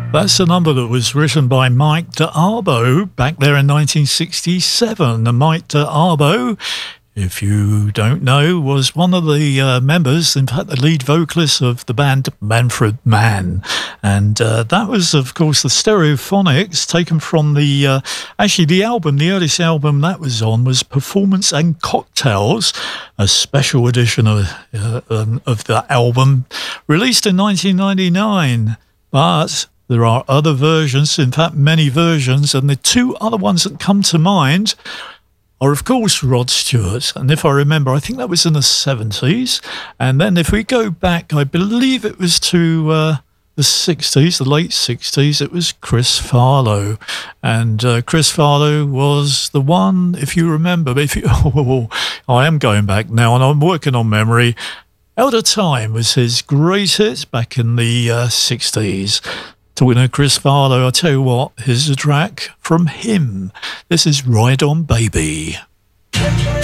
That's a number that was written by Mike D'Abo back there in 1967. And Mike D'Abo, if you don't know, was one of the members, in fact, the lead vocalist of the band Manfred Mann. And that was, of course, the Stereophonics, taken from the, actually, the album, the earliest album that was on was Performance and Cocktails, a special edition of the album, released in 1999. But there are other versions, in fact, many versions, and the two other ones that come to mind are, of course, Rod Stewart. And if I remember, I think that was in the 70s. And then if we go back, I believe it was to the 60s, the late 60s, it was Chris Farlowe. And Chris Farlowe was the one, if you remember, I am going back now and I'm working on memory. Elder Time was his great hit back in the 60s. Talking to Chris Farlowe, I'll tell you what, here's a track from him. This is Ride On Baby.